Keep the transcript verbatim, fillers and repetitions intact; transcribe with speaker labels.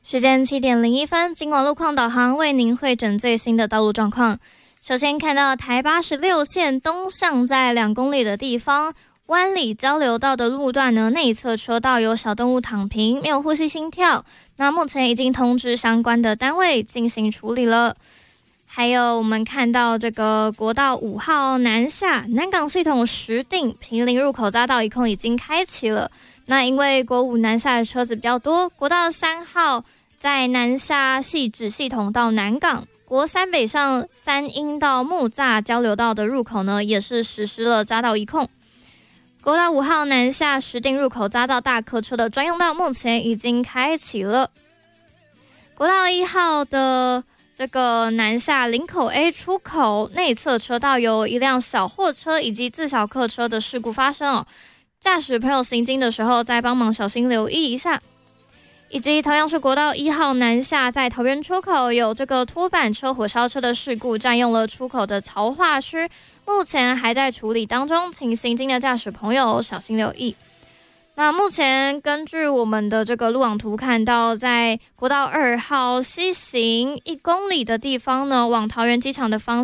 Speaker 1: 时间七点零一分，金广路况导航为您汇整最新的道路状况。首先看到台八十六线东向在两公里的地方，湾里交流道的路段呢，内侧车道有小动物躺平，没有呼吸心跳。那目前已经通知相关的单位进行处理了。还有我们看到这个国道五号南下南港系统石碇坪林入口匝道一控已经开启了。那因为国五南下的车子比较多，国道三号在南下汐止系统到南港，国三北上三鹰到木栅交流道的入口呢，也是实施了匝道一控。国道五号南下石碇入口匝道大客车的专用道目前已经开启了。国道一号的这个南下林口 A 出口内侧车道有一辆小货车以及自小客车的事故发生哦，驾驶朋友行经的时候再帮忙小心留意一下。以及同样是国道一号南下在桃园出口有这个拖板车火烧车的事故，占用了出口的槽化区，目前还在处理当中，请行经的驾驶朋友小心留意。那目前根据我们的这个路网图看到，在国道二号西行一公里的地方呢，往桃园机场的方